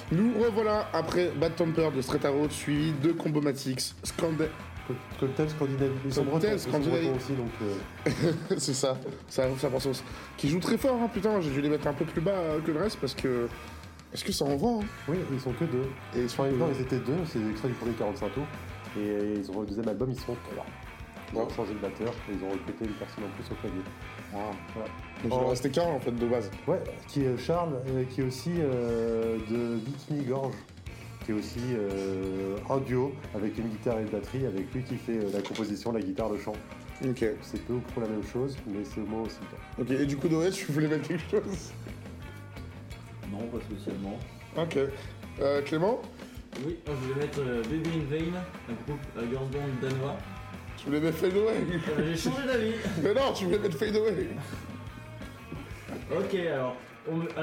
Nous revoilà après Bad Temper de Straight Arrow, suivi de Combomatics, Cocktail Scandinavie. Ils sont bretons aussi, donc... c'est ça pense aussi. Qui joue très fort, hein, putain, j'ai dû les mettre un peu plus bas que le reste parce que ça envoie. Hein. Oui, ils sont que deux. Et non, ils étaient deux, c'est extrait du premier 45 tours. Et ils ont le deuxième album, ils sont trois. Ils ont changé de batteur et ils ont recruté une personne en plus au clavier. Wow. Voilà. Donc il en restait qu'un en fait de base. Ouais, qui est Charles, qui est aussi de Bikini Gorge, qui est aussi un duo avec une guitare et une batterie, avec lui qui fait la composition, la guitare, le chant. Ok. C'est peu ou prou la même chose, mais c'est au moins aussi bien. Ok, et du coup Noé, tu voulais mettre quelque chose? Non, pas spécialement. Ok. Clément? Oui, moi je voulais mettre Baby in Vain, un groupe girl band danois. Tu voulais mettre Fade Away? J'ai changé d'avis. Mais non, tu voulais mettre Fade Away. Ok, alors